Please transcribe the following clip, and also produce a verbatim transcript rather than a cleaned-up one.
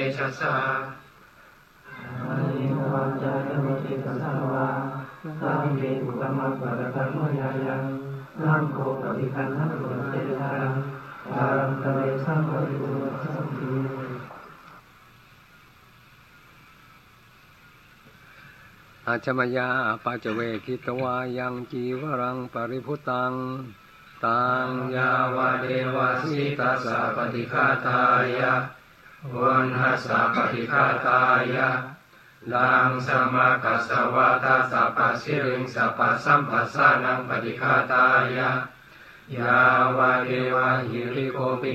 ชะสาอานิวาจายโมจิตสังวาสังเวทุกรรมปะระโมยายังนังโคปฏิคันนังโลเตตังอารัมตะเวสังปริปุระสัมภิอาจมยาปัจเวคิตวายังจีวรังปริพุตังตังยาวะเดวะสิตัสสะปฏิฆาตายะวันหัสสะปฏิฆาตายะลังสมากัสสวะตัสสะปัสสิริงสัพพสัมปัสสานังปฏิฆาตายะยาวะเดวะหิริโกปิ